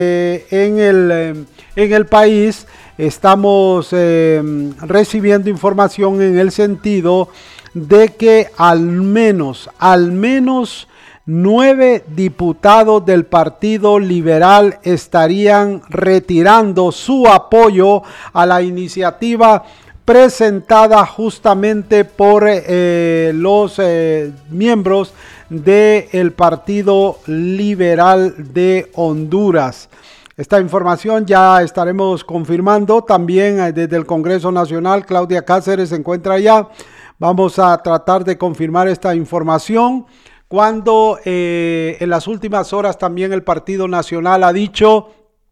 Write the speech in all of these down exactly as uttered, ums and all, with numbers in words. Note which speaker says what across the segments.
Speaker 1: Eh, en, el, eh, en el país estamos eh, recibiendo información en el sentido de que al menos, al menos nueve diputados del Partido Liberal estarían retirando su apoyo a la iniciativa presentada justamente por eh, los eh, miembros del Partido Liberal de Honduras. Esta información ya estaremos confirmando también eh, desde el Congreso Nacional. Claudia Cáceres se encuentra allá. Vamos a tratar de confirmar esta información. Cuando eh, en las últimas horas también el Partido Nacional ha dicho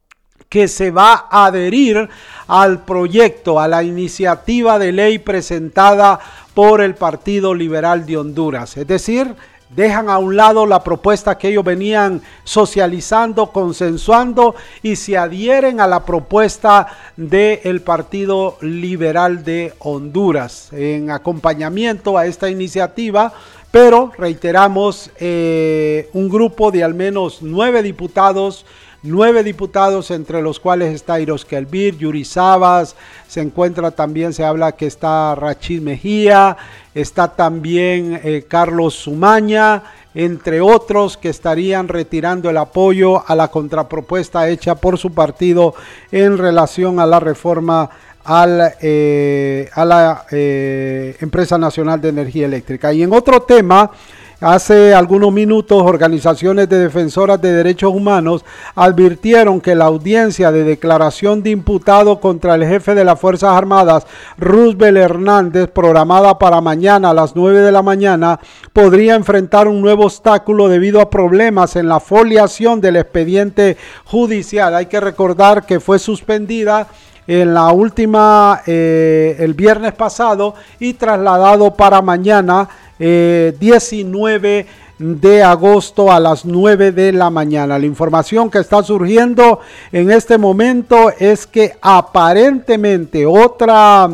Speaker 1: que se va a adherir al proyecto, a la iniciativa de ley presentada por el Partido Liberal de Honduras. Es decir, dejan a un lado la propuesta que ellos venían socializando, consensuando y se adhieren a la propuesta del Partido Liberal de Honduras en acompañamiento a esta iniciativa. Pero reiteramos, eh, un grupo de al menos nueve diputados, nueve diputados entre los cuales está Iros Kelvir, Yuri Sabas, se encuentra también, se habla que está Rachid Mejía, está también eh, Carlos Sumaña, entre otros que estarían retirando el apoyo a la contrapropuesta hecha por su partido en relación a la reforma Al, eh, a la eh, Empresa Nacional de Energía Eléctrica. Y en otro tema, hace algunos minutos, organizaciones de defensoras de derechos humanos advirtieron que la audiencia de declaración de imputado contra el jefe de las Fuerzas Armadas, Roosevelt Hernández, programada para mañana a las nueve de la mañana, podría enfrentar un nuevo obstáculo debido a problemas en la foliación del expediente judicial. Hay que recordar que fue suspendida en la última, eh, el viernes pasado y trasladado para mañana, eh, diecinueve de agosto a las nueve de la mañana. La información que está surgiendo en este momento es que aparentemente otra,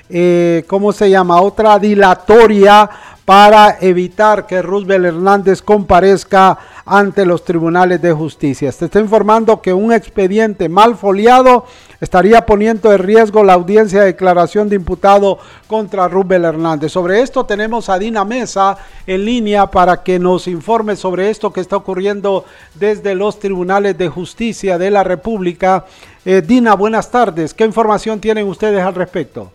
Speaker 1: eh, ¿cómo se llama? Otra dilatoria para evitar que Roosevelt Hernández comparezca ante los tribunales de justicia. Se está informando que un expediente mal foliado estaría poniendo en riesgo la audiencia de declaración de imputado contra Roosevelt Hernández. Sobre esto tenemos a Dina Mesa en línea para que nos informe sobre esto que está ocurriendo desde los tribunales de justicia de la República. Eh, Dina, buenas tardes. ¿Qué información tienen ustedes al respecto?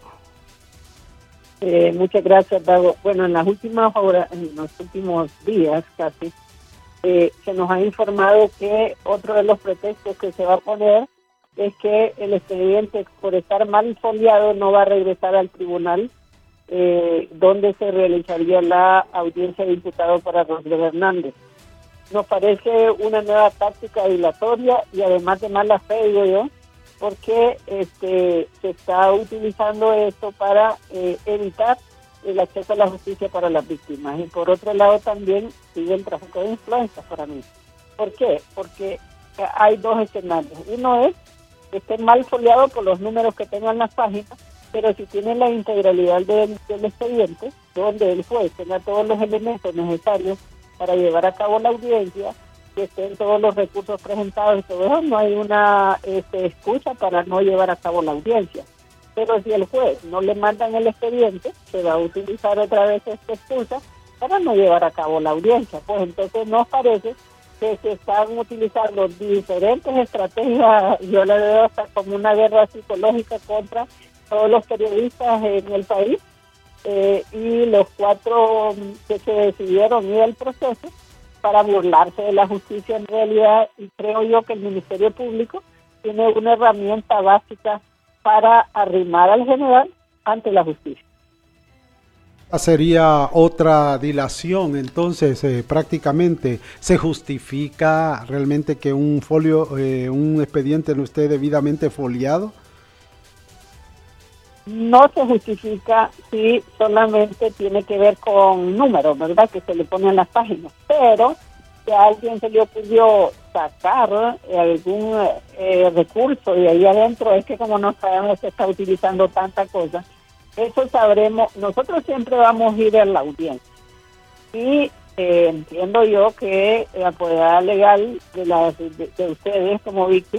Speaker 2: Eh, muchas gracias, Dago. Bueno, en las últimas horas, en los últimos días casi, eh, se nos ha informado que otro de los pretextos que se va a poner es que el expediente, por estar mal foliado, no va a regresar al tribunal eh, donde se realizaría la audiencia de imputado para Roosevelt Hernández. Nos parece una nueva táctica dilatoria y además de mala fe, digo yo, porque este, se está utilizando esto para eh, evitar el acceso a la justicia para las víctimas. Y por otro lado también sigue el tráfico de influencias para mí. ¿Por qué? Porque hay dos escenarios. Uno es que esté mal foliado por los números que tengan las páginas, pero si tiene la integralidad del, del expediente, donde el juez tenga todos los elementos necesarios para llevar a cabo la audiencia, que estén todos los recursos presentados y todo eso, no hay una este, excusa para no llevar a cabo la audiencia. Pero si el juez no le mandan el expediente, se va a utilizar otra vez esta excusa para no llevar a cabo la audiencia. Pues entonces nos parece que se están utilizando diferentes estrategias, yo la veo hasta como una guerra psicológica contra todos los periodistas en el país, eh, y los cuatro que se decidieron ir al proceso para burlarse de la justicia en realidad, y creo yo que el Ministerio Público tiene una herramienta básica para arrimar al general ante la justicia.
Speaker 1: Sería otra dilación, entonces eh, prácticamente se justifica realmente que un folio, eh, un expediente no esté debidamente foliado.
Speaker 2: No se justifica si solamente tiene que ver con números, ¿verdad?, que se le ponen en las páginas, pero si a alguien se le ocurrió sacar eh, algún eh, recurso de ahí adentro, es que como no sabemos se está utilizando tanta cosa, eso sabremos. Nosotros siempre vamos a ir a la audiencia y eh, entiendo yo que la apoderada legal de, las, de, de ustedes como víctimas